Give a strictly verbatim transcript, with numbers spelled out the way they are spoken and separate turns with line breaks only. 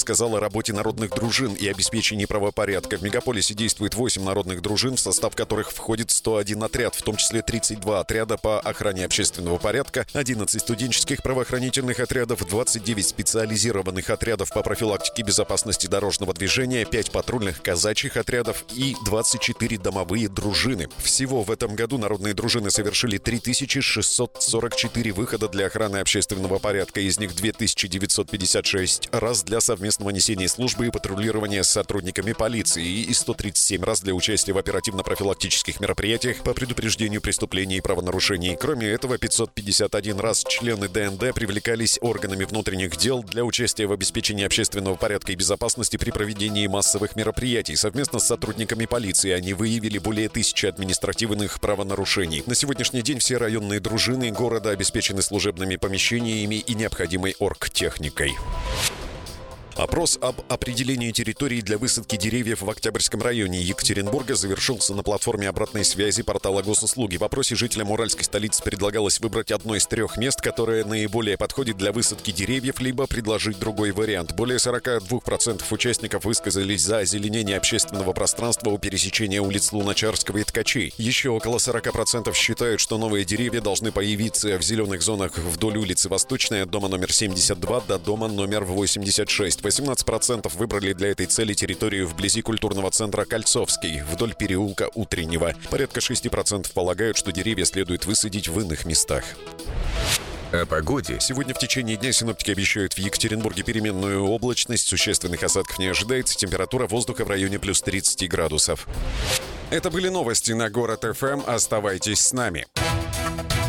рассказал о работе народных дружин и обеспечении правопорядка. В мегаполисе действует восемь народных дружин, в состав которых входит сто один отряд, в том числе тридцать два отряда по охране общественного порядка, одиннадцать студенческих правоохранительных отрядов, двадцать девять специализированных отрядов по профилактике безопасности дорожного движения, пять патрульных казачьих отрядов и двадцать четыре домовые дружины. Всего в этом году народные дружины совершили три тысячи шестьсот сорок четыре выхода для охраны общественного порядка, из них две тысячи девятьсот пятьдесят шесть раз для совместного несения службы и патрулирования с сотрудниками полиции и сто тридцать семь раз для участия в оперативно-профилактических мероприятиях по предупреждению преступлений и правонарушений. Кроме этого, пятьсот пятьдесят один раз члены Дэ Эн Дэ привлекались органами внутренних дел для участия в обеспечении общественного порядка и безопасности при проведении массовых мероприятий. Совместно с сотрудниками полиции они выявили более тысячи административных правонарушений. На сегодняшний день все районные дружины города обеспечены служебными помещениями и необходимой оргтехникой. Опрос об определении территории для высадки деревьев в Октябрьском районе Екатеринбурга завершился на платформе обратной связи портала Госуслуги. В опросе жителям уральской столицы предлагалось выбрать одно из трех мест, которое наиболее подходит для высадки деревьев, либо предложить другой вариант. Более сорок два процента участников высказались за озеленение общественного пространства у пересечения улиц Луначарского и Ткачей. Еще около сорок процентов считают, что новые деревья должны появиться в зеленых зонах вдоль улицы Восточной от дома номер семьдесят два до дома номер восемьдесят шесть. восемнадцать процентов выбрали для этой цели территорию вблизи культурного центра Кольцовский, вдоль переулка Утреннего. Порядка шесть процентов полагают, что деревья следует высадить в иных местах.
О погоде.
Сегодня в течение дня синоптики обещают в Екатеринбурге переменную облачность, существенных осадков не ожидается, температура воздуха в районе плюс тридцать градусов. Это были новости на Город эф эм. Оставайтесь с нами.